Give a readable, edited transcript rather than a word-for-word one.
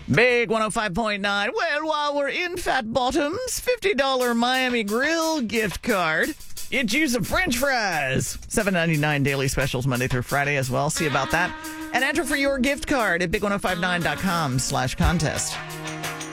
Big 105.9. Well, while we're in Fat Bottoms, $50 Miami Grill gift card. Get you some French fries. $7.99 daily specials Monday through Friday as well. See about that. And enter for your gift card at big1059.com/contest.